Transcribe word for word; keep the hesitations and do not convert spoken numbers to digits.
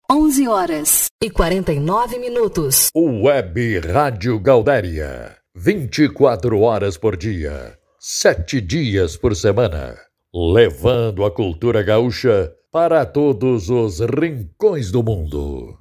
onze horas e quarenta e nove minutos. Web Rádio Gaudéria. vinte e quatro horas por dia, sete dias por semana. Levando a cultura gaúcha para todos os rincões do mundo.